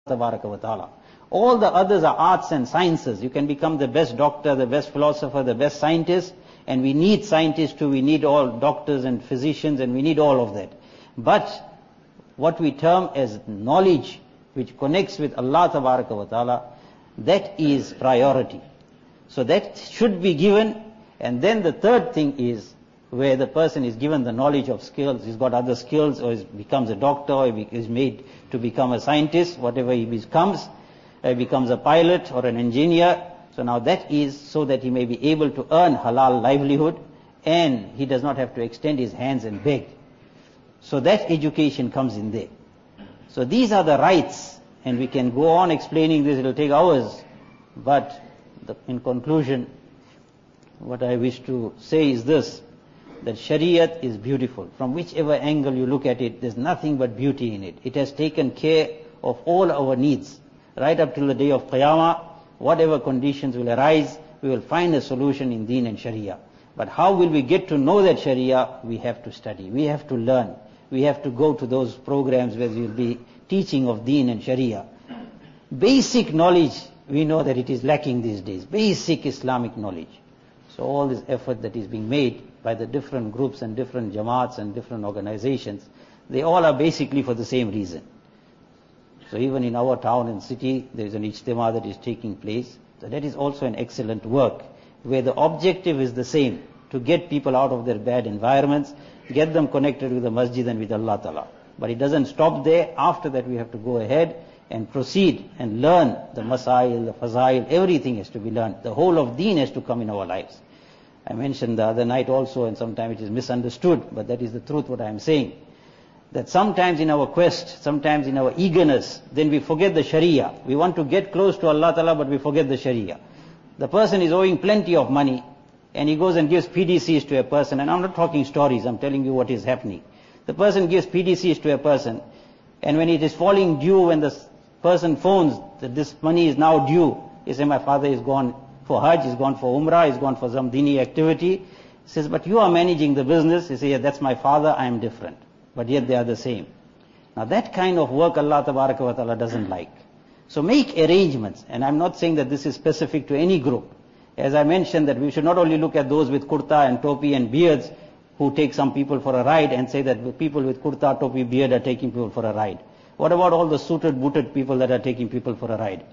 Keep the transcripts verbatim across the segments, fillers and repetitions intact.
Tabaraka wa Ta'ala. All the others are arts and sciences. You can become the best doctor, the best philosopher, the best scientist, and we need scientists too, we need all doctors and physicians, and we need all of that. But what we term as knowledge, which connects with Allah Tabaraka wa Ta'ala, that is priority. So that should be given, and then the third thing is where the person is given the knowledge of skills, he's got other skills, or he becomes a doctor, or he is made to become a scientist, whatever he becomes, he becomes a pilot or an engineer. So now that is so that he may be able to earn halal livelihood, and he does not have to extend his hands and beg. So that education comes in there. So these are the rights, and we can go on explaining this, it will take hours, but the, in conclusion, what I wish to say is this, that Shariat is beautiful. From whichever angle you look at it, there's nothing but beauty in it. It has taken care of all our needs. Right up till the day of Qiyamah, whatever conditions will arise, we will find a solution in Deen and Sharia. But how will we get to know that Sharia? We have to study, we have to learn, we have to go to those programs where we will be teaching of Deen and Sharia. Basic knowledge, we know that it is lacking these days, basic Islamic knowledge. So all this effort that is being made by the different groups and different jamaats and different organizations, they all are basically for the same reason. So even in our town and city, there is an ijtima that is taking place. So that is also an excellent work, where the objective is the same, to get people out of their bad environments, get them connected with the masjid and with Allah Ta'ala. But it doesn't stop there. After that we have to go ahead and proceed and learn the masail, the fazail, everything has to be learned. The whole of deen has to come in our lives. I mentioned the other night also, and sometimes it is misunderstood, but that is the truth what I am saying. That sometimes in our quest, sometimes in our eagerness, then we forget the Sharia. We want to get close to Allah Ta'ala, but we forget the Sharia. The person is owing plenty of money, and he goes and gives P D Cs to a person, and I'm not talking stories, I'm telling you what is happening. The person gives P D Cs to a person, and when it is falling due, when the person phones that this money is now due, he says, my father is gone for Hajj, he's gone for Umrah, he's gone for some dini activity. He says, but you are managing the business. He says, yeah, that's my father, I am different. But yet they are the same. Now that kind of work Allah Tabaraka wa Ta'ala doesn't like. So make arrangements, and I'm not saying that this is specific to any group. As I mentioned, that we should not only look at those with kurta and topi and beards who take some people for a ride and say that the people with kurta, topi, beard are taking people for a ride. What about all the suited, booted people that are taking people for a ride?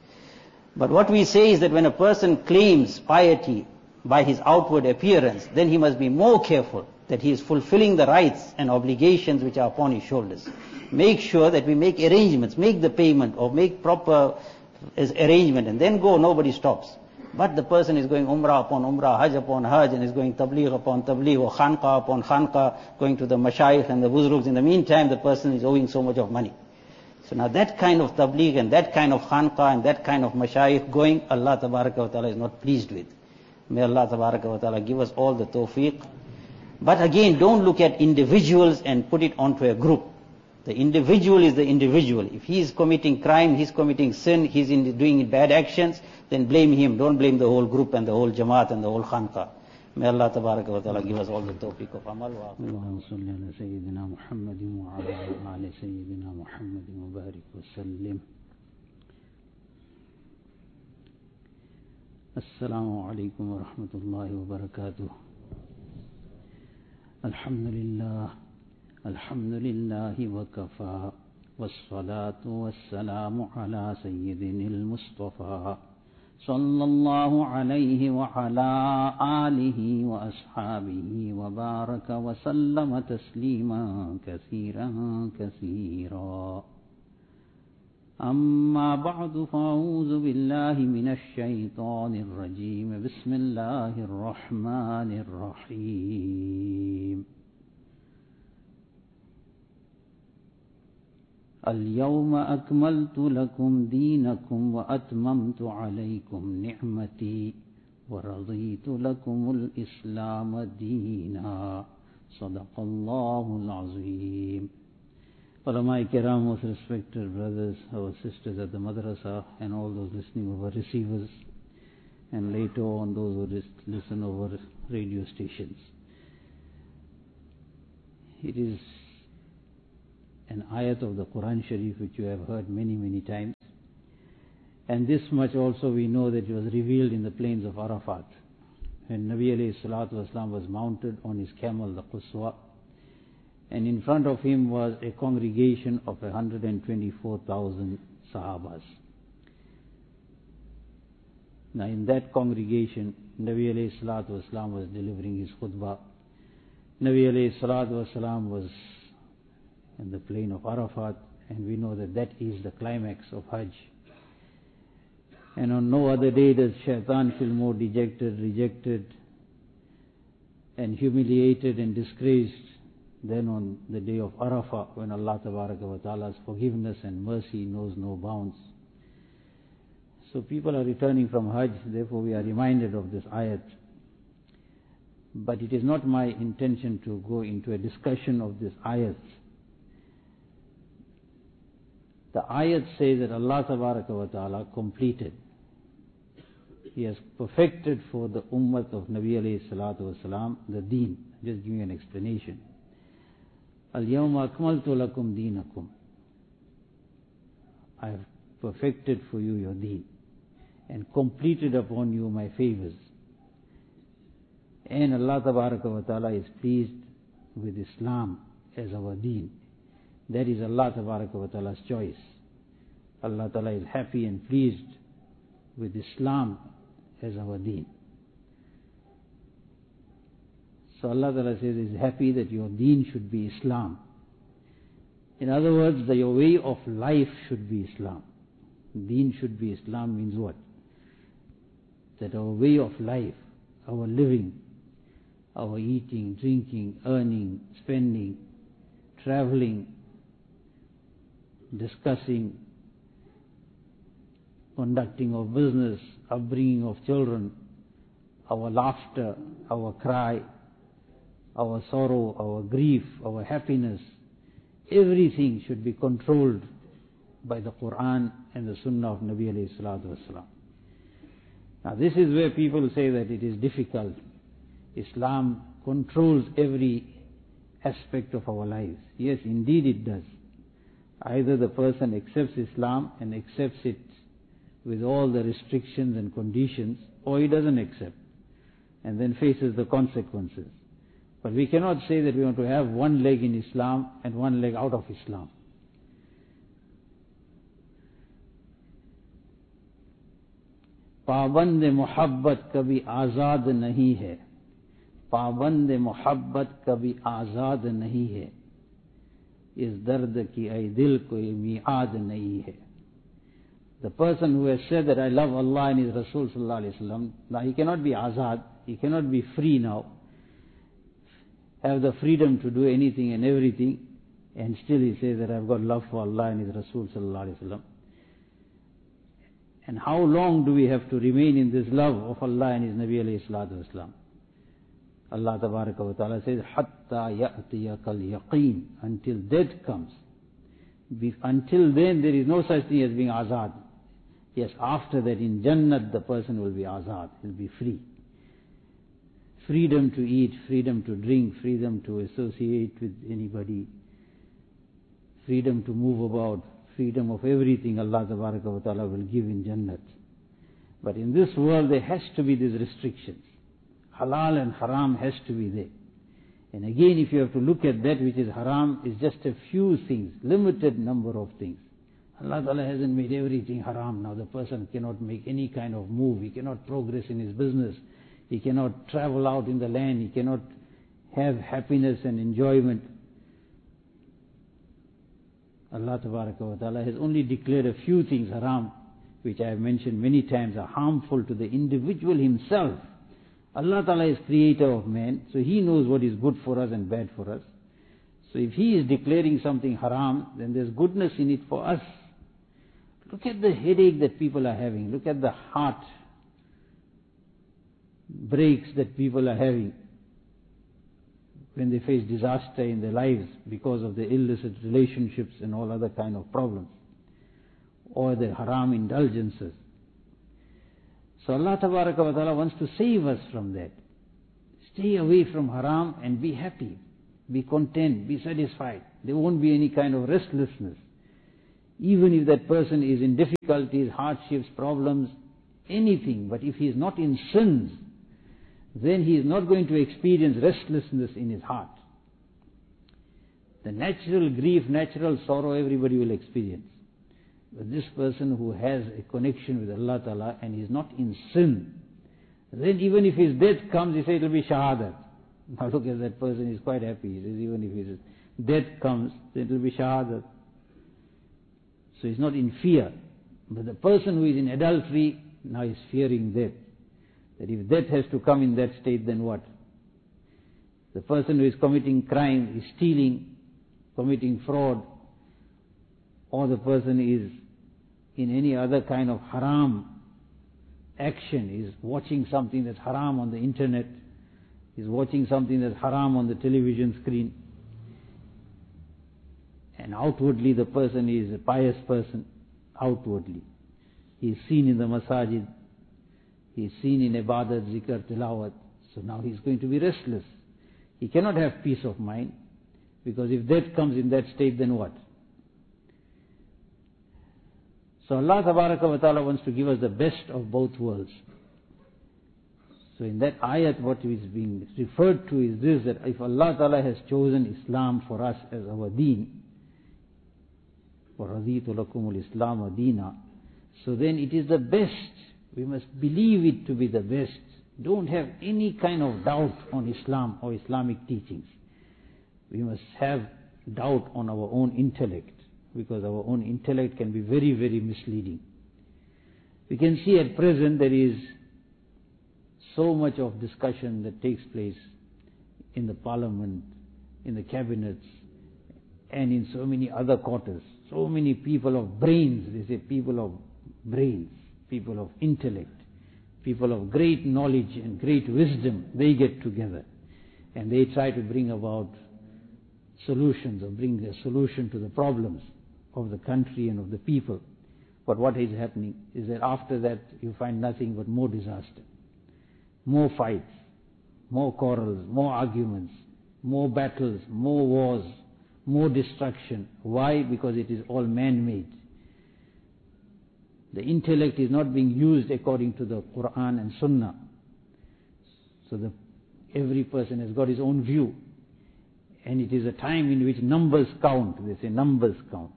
But what we say is that when a person claims piety by his outward appearance, then he must be more careful that he is fulfilling the rights and obligations which are upon his shoulders. Make sure that we make arrangements, make the payment or make proper arrangement, and then go, nobody stops. But the person is going Umrah upon Umrah, Hajj upon Hajj, and is going Tabligh upon Tabligh, or Khanqa upon Khanqa, going to the Mashayikh and the Buzrugs. In the meantime, the person is owing so much of money. So now that kind of Tabligh and that kind of Khanqa and that kind of Mashayikh going, Allah Tabaraka wa Ta'ala is not pleased with. May Allah Tabaraka wa Ta'ala give us all the tawfiq. But again, don't look at individuals and put it onto a group. The individual is the individual. If he is committing crime, he is committing sin, he is in doing bad actions, then blame him. Don't blame the whole group and the whole Jamaat and the whole Khanqa. May Allah Tabaraka wa Ta'ala give us all the tawfiq of amal. Allahumma salli ala Sayyidina Muhammadin wa ala ali Sayyidina Muhammadin wa barik wa sallim. Assalamu alaikum wa rahmatullahi wa barakatuh. Alhamdulillah, alhamdulillahi wa kafa, wassalatu wassalamu ala sayyidinil Mustafa, sallallahu alayhi wa ala alihi wa ashabihi wa baraka wa sallama tasliman kathiran kathira. أما بعد فأعوذ بالله من الشيطان الرجيم بسم الله الرحمن الرحيم اليوم أكملت لكم دينكم وأتممت عليكم نعمتي ورضيت لكم الإسلام دينا صدق الله العظيم. Ulama Kiram, most respected brothers, our sisters at the madrasa, and all those listening over receivers, and later on those who listen over radio stations. It is an ayat of the Quran Sharif which you have heard many, many times. And this much also we know that it was revealed in the plains of Arafat. And Nabi alayhi salatu wasalam was mounted on his camel, the Quswa, and in front of him was a congregation of one hundred twenty-four thousand Sahabas. Now in that congregation, Nabi alayhi salatu wasalam was delivering his khutbah. Nabi alayhi salatu wasalam was in the plain of Arafat, and we know that that is the climax of Hajj. And on no other day does Shaitan feel more dejected, rejected, and humiliated and disgraced than on the day of Arafah, when Allah Tabaraka wa Ta'ala's forgiveness and mercy knows no bounds. So people are returning from Hajj, therefore we are reminded of this ayat. But it is not my intention to go into a discussion of this ayat. The ayat says that Allah Tabaraka wa Ta'ala completed. He has perfected for the ummah of Nabi alayhi salatu wasalam the deen. Just giving an explanation. Al-yawma akmaltu lakum deenakum. I have perfected for you your deen and completed upon you my favors. And Allah Tabaraka wa Ta'ala is pleased with Islam as our deen. That is Allah Tabaraka wa Ta'ala's choice. Allah Ta'ala is happy and pleased with Islam as our deen. So Allah Ta'ala says He is happy that your deen should be Islam. In other words, that your way of life should be Islam. Deen should be Islam means what? That our way of life, our living, our eating, drinking, earning, spending, traveling, discussing, conducting of business, upbringing of children, our laughter, our cry, our sorrow, our grief, our happiness, everything should be controlled by the Quran and the Sunnah of Nabi alayhi salatu wasalam. Now this is where people say that it is difficult. Islam controls every aspect of our lives. Yes, indeed it does. Either the person accepts Islam and accepts it with all the restrictions and conditions, or he doesn't accept and then faces the consequences. But we cannot say that we want to have one leg in Islam and one leg out of Islam. पाबंद मोहब्बत कभी आज़ाद नहीं है, पाबंद मोहब्बत कभी आज़ाद नहीं है, इस दर्द की ऐ दिल कोई मियाद नहीं है. The person who has said that I love Allah and His Rasul sallallahu alaihi wasallam, now he cannot be azad, he cannot be free now, have the freedom to do anything and everything, and still he says that I've got love for Allah and His Rasul sallallahu alaihi wasallam. And how long do we have to remain in this love of Allah and His Nabi alayhi salatu wasalam? Allah Tabaraka wa Ta'ala says, Hatta ya'tiyakal yaqeen, until death comes. Until then there is no such thing as being azad. Yes, after that in Jannat the person will be azad, he will be free. Freedom to eat, freedom to drink, freedom to associate with anybody, freedom to move about, freedom of everything Allah Tabaraka wa Ta'ala will give in Jannat. But in this world there has to be these restrictions. Halal and haram has to be there. And again, if you have to look at that which is haram, is just a few things, limited number of things. Allah Ta'ala hasn't made everything haram. Now the person cannot make any kind of move, he cannot progress in his business, he cannot travel out in the land, he cannot have happiness and enjoyment. Allah wa Ta'ala has only declared a few things haram, which I have mentioned many times, are harmful to the individual himself. Allah Ta'ala is creator of man, so He knows what is good for us and bad for us. So if He is declaring something haram, then there's goodness in it for us. Look at the headache that people are having. Look at the heart breaks that people are having when they face disaster in their lives because of the illicit relationships and all other kind of problems, or the haram indulgences. So Allah Tabaraka wa Ta'ala wants to save us from that. Stay away from haram and be happy. be content, be satisfied. There won't be any kind of restlessness. Even if that person is in difficulties, hardships, problems, anything, but if he is not in sins, then he is not going to experience restlessness in his heart. The natural grief, natural sorrow, everybody will experience. But this person who has a connection with Allah Ta'ala and is not in sin, then even if his death comes, he says it will be shahadat. Now look at that person, he's quite happy. He says even if his death comes, then it will be shahadat. So he's not in fear. But the person who is in adultery, now is fearing death. That if death has to come in that state, then what? The person who is committing crime, is stealing, committing fraud, or the person is in any other kind of haram action, is watching something that's haram on the internet, is watching something that's haram on the television screen, and outwardly the person is a pious person, outwardly. He is seen in the masajid, he is seen in ibadat, zikr, tilawat, so now he is going to be restless. He cannot have peace of mind, because if death comes in that state, then what? So Allah Tabaraka wa Ta'ala wants to give us the best of both worlds. So in that ayat what is being referred to is this, that if Allah Ta'ala has chosen Islam for us as our deen, وَرَضِيتُ لَكُمُ الْإِسْلَامَ دِينًا, so then it is the best. We must believe it to be the best. Don't have any kind of doubt on Islam or Islamic teachings. We must have doubt on our own intellect, because our own intellect can be very, very misleading. We can see at present there is so much of discussion that takes place in the parliament, in the cabinets, and in so many other quarters. So many people of brains, they say people of brains, people of intellect, people of great knowledge and great wisdom, they get together and they try to bring about solutions, or bring a solution to the problems of the country and of the people. But what is happening is that after that you find nothing but more disaster, more fights, more quarrels, more arguments, more battles, more wars, more destruction. Why? Because it is all man-made. The intellect is not being used according to the Quran and Sunnah. So the, every person has got his own view. And it is a time in which numbers count. They say numbers count.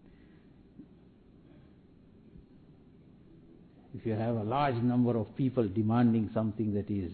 If you have a large number of people demanding something that is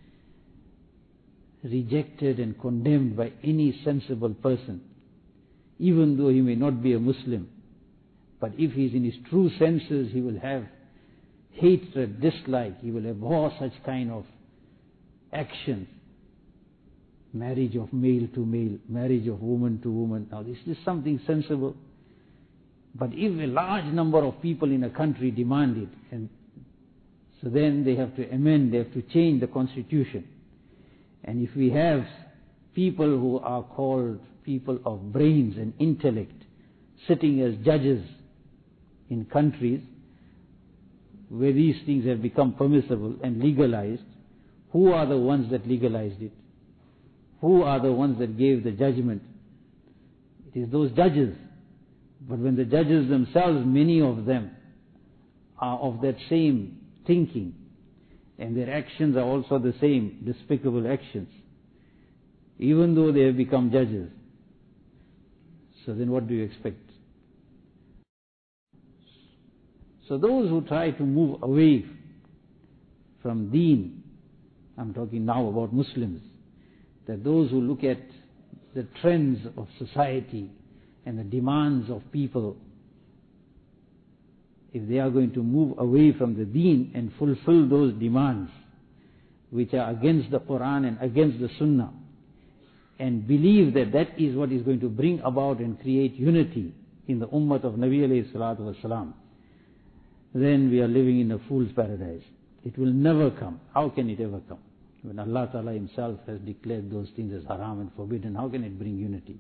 rejected and condemned by any sensible person, even though he may not be a Muslim, but if he is in his true senses, he will have hatred, dislike, he will abhor such kind of actions. Marriage of male to male, marriage of woman to woman. Now this is something sensible. But if a large number of people in a country demand it, and so then they have to amend, they have to change the constitution. And if we have people who are called people of brains and intellect sitting as judges in countries where these things have become permissible and legalized, who are the ones that legalized it? Who are the ones that gave the judgment? It is those judges. But when the judges themselves, many of them, are of that same thinking, and their actions are also the same despicable actions, even though they have become judges, so then what do you expect? So those who try to move away from deen, I'm talking now about Muslims, that those who look at the trends of society and the demands of people, if they are going to move away from the deen and fulfill those demands which are against the Quran and against the Sunnah, and believe that that is what is going to bring about and create unity in the ummah of Nabi alayhi salatu wasalam, then we are living in a fool's paradise. It will never come. How can it ever come? When Allah Ta'ala Himself has declared those things as haram and forbidden, how can it bring unity?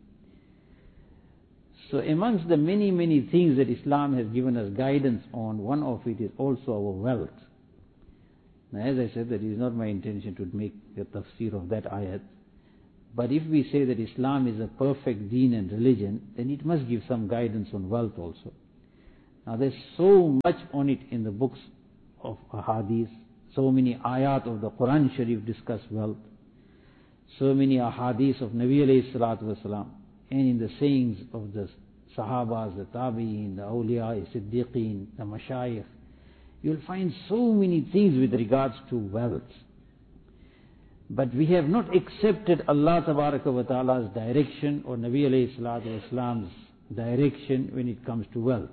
So amongst the many, many things that Islam has given us guidance on, one of it is also our wealth. Now as I said, that is not my intention to make a tafsir of that ayat, But if we say that Islam is a perfect deen and religion, then it must give some guidance on wealth also. Now there's so much on it in the books of ahadith, so many ayat of the Quran Sharif discuss wealth, so many ahadith of Nabi alayhi salatu wasalam, and in the sayings of the Sahabas, the Tabi'in, the Awliya, the Siddiqeen, the Mashayikh, you'll find so many things with regards to wealth. But we have not accepted Allah Tabaraka wa Ta'ala's direction or Nabi alayhi salatu wasalam's direction when it comes to wealth.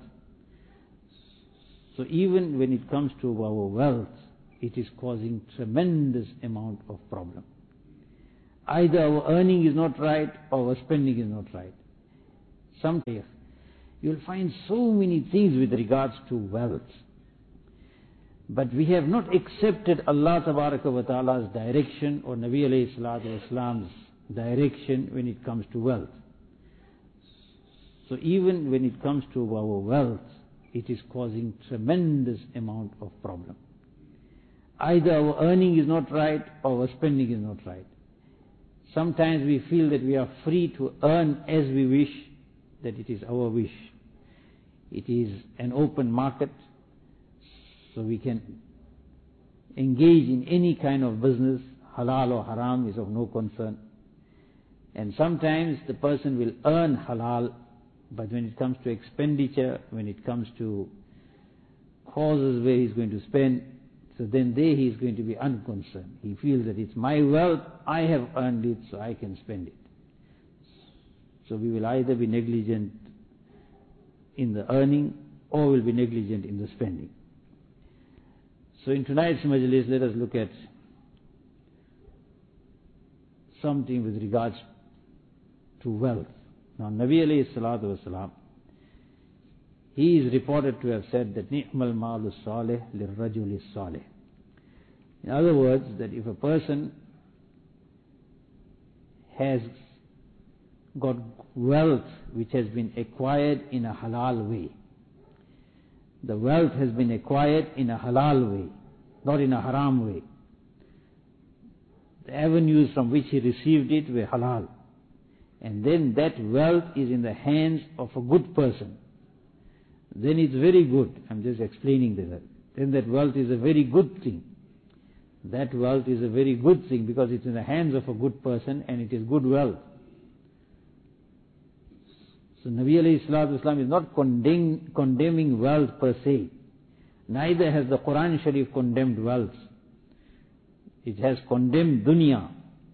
So even when it comes to our wealth, it is causing tremendous amount of problem. Either our earning is not right or our spending is not right. Sometimes you'll find so many things with regards to wealth. But we have not accepted Allah Tabaraka wa Ta'ala's direction or Nabi alayhi salatu wasalam's direction when it comes to wealth. So even when it comes to our wealth, it is causing tremendous amount of problem. Either our earning is not right or our spending is not right. Sometimes we feel that we are free to earn as we wish, that it is our wish. It is an open market, so we can engage in any kind of business, halal or haram is of no concern. And sometimes the person will earn halal, but when it comes to expenditure, when it comes to causes where he's going to spend, so then there he is going to be unconcerned. He feels that it's my wealth, I have earned it, so I can spend it. So we will either be negligent in the earning or will be negligent in the spending. So in tonight's majlis, let us look at something with regards to wealth. Now, Nabi alayhi salatu wasalam, he is reported to have said that ni'mal malu salih lirrajuli salih. In other words, that if a person has got wealth which has been acquired in a halal way, the wealth has been acquired in a halal way, not in a haram way. The avenues from which he received it were halal. And then that wealth is in the hands of a good person. Then it's very good. I'm just explaining that. Then that wealth is a very good thing. That wealth is a very good thing because it's in the hands of a good person and it is good wealth. So Nabi alayhi salatu wasalam is not condemn, condemning wealth per se. Neither has the Quran Sharif condemned wealth. It has condemned dunya.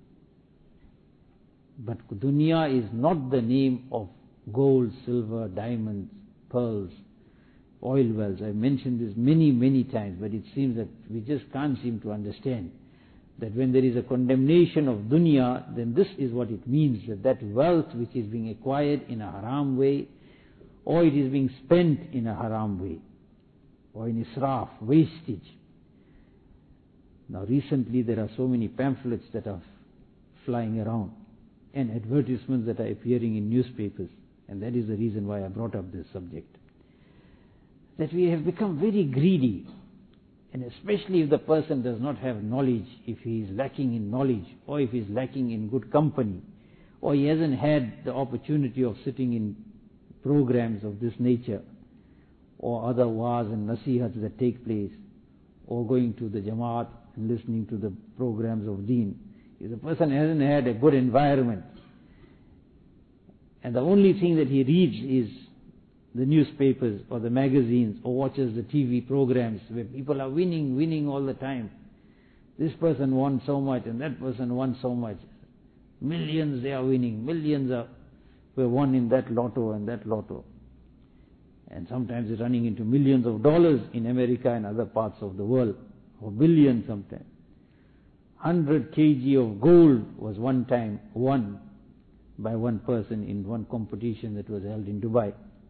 But dunya is not the name of gold, silver, diamonds, pearls, oil wells. I've mentioned this many, many times, but it seems that we just can't seem to understand that when there is a condemnation of dunya, then this is what it means, that that wealth which is being acquired in a haram way, or it is being spent in a haram way, or in israf, wastage. Now recently there are so many pamphlets that are flying around, and advertisements that are appearing in newspapers, and that is the reason why I brought up this subject. That we have become very greedy, and especially if the person does not have knowledge, if he is lacking in knowledge, or if he is lacking in good company, or he hasn't had the opportunity of sitting in programs of this nature, or other wa'az and nasihats that take place, or going to the Jamaat and listening to the programs of deen. If the person hasn't had a good environment, and the only thing that he reads is the newspapers or the magazines or watches the T V programs where people are winning, winning all the time. This person won so much and that person won so much. Millions they are winning, millions are, were won in that lotto and that lotto. And sometimes it's running into millions of dollars in America and other parts of the world, or billions sometimes. one hundred kilograms of gold was one time won by one person in one competition that was held in Dubai,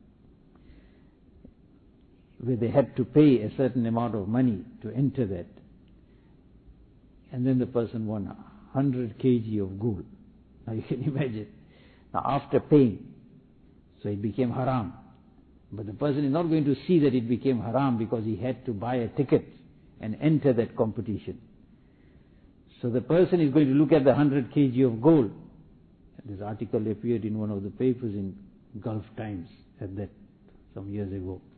where they had to pay a certain amount of money to enter that. And then the person won one hundred kilograms of gold. Now you can imagine. Now after paying, so it became haram. But the person is not going to see that it became haram because he had to buy a ticket and enter that competition. So the person is going to look at the one hundred kilograms of gold This article appeared in one of the papers in Gulf Times at that some years ago.